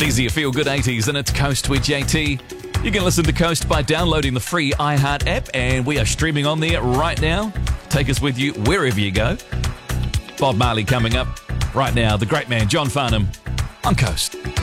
These are your feel-good 80s, and it's Coast with JT. You can listen to Coast by downloading the free iHeart app, and we are streaming on there right now. Take us with you wherever you go. Bob Marley coming up right now. The great man, John Farnham, on Coast.